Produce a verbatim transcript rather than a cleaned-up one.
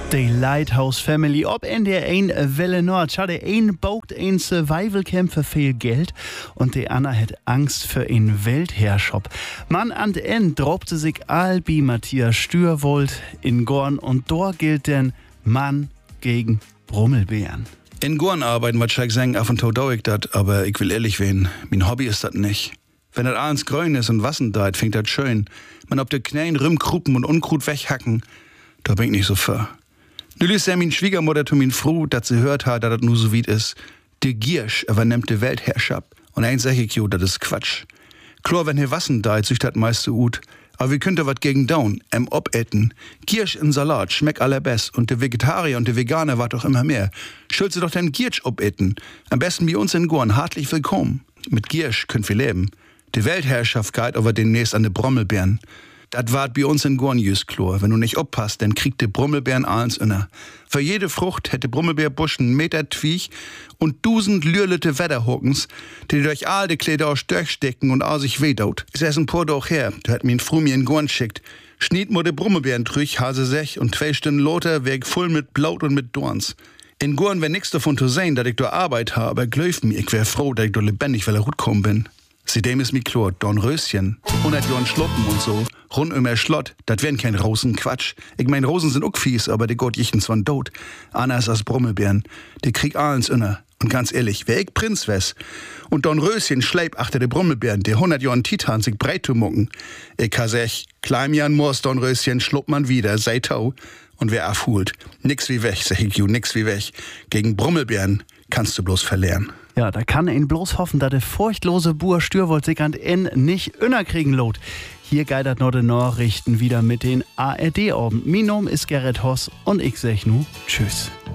Die Lighthouse Family op in der ein Welle Nord. Der ein baugt ein Survival-Camp für viel Geld und der andere hat Angst für ein Weltherrschaft. Man an den End droppte sich Albi Matthias Stürwold in Gorn und dort gilt denn Mann gegen Brummelbären. In Gorn arbeiten, was ich sagen, ab und zu dauert das, aber ich will ehrlich werden, mein Hobby ist das nicht. Wenn das abends grün ist und Wassen deit, fängt das schön. Man ob der Knäen Rümmkruppen und Unkrut weghacken, da bin ich nicht so für. Nu ist ja mein Schwiegermutter zu min Fru, dat sie hört hat, dat das nur so weit ist. De Giersch übernimmt de Weltherrschaft. Und eins sag ich jo, das ist Quatsch. Klar, wenn hier Wassen deit, sich das meiste ut. Aber wie könnt ihr wat gegen down, em obetten? Giersch in Salat schmeckt allerbest und de Vegetarier und de Veganer wart doch immer mehr. Schuld sie doch den Giersch obetten. Am besten bei uns in Gorn, hartlich willkommen. Mit Giersch könnt wir leben. Die Weltherrschaft geht aber demnächst an de Brommelbären. Dat wart bei uns in Gorn just klar. Wenn du nicht oppasst, dann kriegt de Brummelbären allens inner. Für jede Frucht hätte Brummelbärbusch einen Meter Twiech und dusend lürlete Wetterhockens, die durch all de Kleider aus durchstecken und all sich wedaut. Ist erst ein paar doch her, da hat mir ein Fru mir in Gorn schickt. Schniet mo de Brummelbären trüch, hase sech und zwei Stunden loter, weg voll mit Blaut und mit Dorns. In Gorn wär nix davon zu sehen, dass ich da Arbeit habe, aber glöf mir, ich wär froh, dass ich da lebendig, weil er gut kommen bin. Seitdem ist mi klar, Dornröschen, hundert Jahren Schloppen und so, rund um der Schlott, dat wären kein Rosenquatsch. Ich mein, Rosen sind auch fies, aber die Gott jichtens waren tot. Anders als Brummelbären, die krieg allens inner. Und ganz ehrlich, wär ich Prinz wes und Dornröschen schleip achter de Brummelbären, die hundert Jahren Titan sich breit zu mucken. Ich ka sech, kleim Jan Moors Dornröschen schlupp man wieder, sei tau. Und wer erfuhlt, nix wie weg, sag ich ju, nix wie weg. Gegen Brummelbären kannst du bloß verlieren. Ja, da kann ihn bloß hoffen, dass der furchtlose Buhr Stürwold sich an N nicht innerkriegen lot. Hier geidert noch die Nachrichten wieder mit den A R D-Orben. Mein Name ist Gerrit Hoss und ich sag nu Tschüss.